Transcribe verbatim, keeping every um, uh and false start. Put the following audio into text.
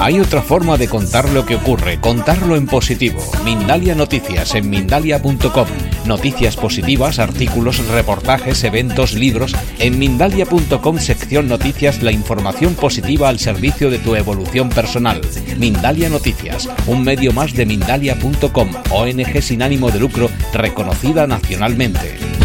Hay otra forma de contar lo que ocurre, contarlo en positivo. Mindalia Noticias en mindalia punto com. Noticias positivas, artículos, reportajes, eventos, libros. En mindalia punto com, sección noticias, la información positiva al servicio de tu evolución personal. Mindalia Noticias, un medio más de mindalia punto com, O N G sin ánimo de lucro, reconocida nacionalmente.